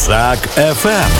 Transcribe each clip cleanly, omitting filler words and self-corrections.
Казак ФМ.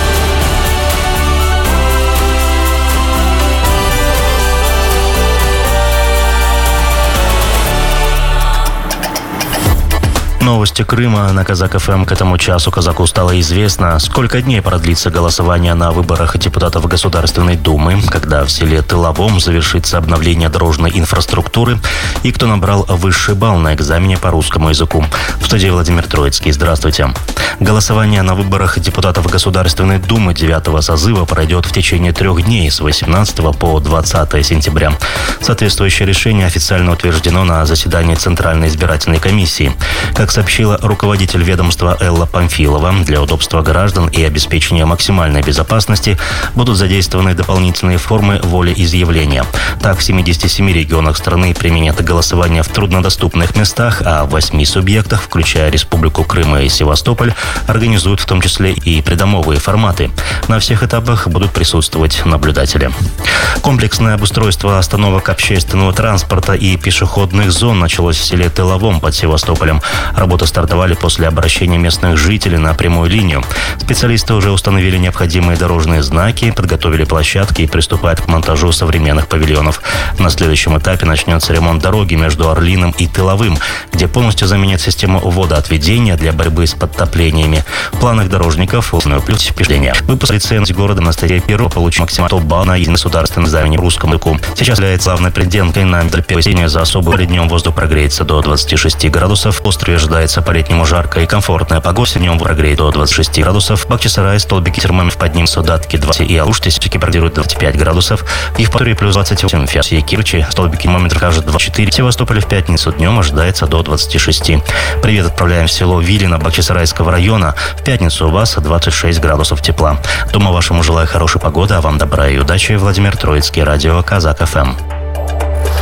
Новости Крыма на Казак ФМ. К этому часу казаку стало известно, сколько дней продлится голосование на выборах депутатов Государственной Думы, когда в селе Тыловом завершится обновление дорожной инфраструктуры и кто набрал высший балл на экзамене по русскому языку. В студии Владимир Троицкий. Здравствуйте. Голосование на выборах депутатов Государственной Думы 9-го созыва пройдет в течение 3 дней с 18 по 20 сентября. Соответствующее решение официально утверждено на заседании Центральной избирательной комиссии. Как сообщила руководитель ведомства Элла Памфилова, для удобства граждан и обеспечения максимальной безопасности будут задействованы дополнительные формы волеизъявления. Так, в 77 регионах страны применят голосование в труднодоступных местах, а в 8 субъектах, включая Республику Крым и Севастополь, организуют в том числе и придомовые форматы. На всех этапах будут присутствовать наблюдатели. Комплексное обустройство остановок общественного транспорта и пешеходных зон началось в селе Тыловом под Севастополем. Работы стартовали после обращения местных жителей на прямую линию. Специалисты уже установили необходимые дорожные знаки, подготовили площадки и приступают к монтажу современных павильонов. На следующем этапе начнется ремонт дороги между Орлиным и Тыловым, где полностью заменят систему водоотведения для борьбы с подтоплениями. В планах дорожников плюс впечатление. Выпуск лицензии города Монастыря Перо получил максимальный балл на государственном экзамене по русскому языку. Сейчас является главной претенденткой на медаль первого за особую. Днем воздух прогреется до 26 градусов. В острове ожидается по-летнему жаркая и комфортная погода. Днем прогреет до 26 градусов. В Бахчисарае столбики термометров поднимутся до 20 и Алуште прогреют 25 градусов. В Евпатории плюс 28. В Фиасе и Кирчи столбики термометров кажут 24. В Севастополе в пятницу днем ожидается до 26. Привет отправляем в село Вилино Бахчисарайского района. В пятницу у вас 26 градусов тепла. Дома вашему желаю хорошей погоды, а вам добра и удачи. Владимир Троицкий, радио Казак ФМ.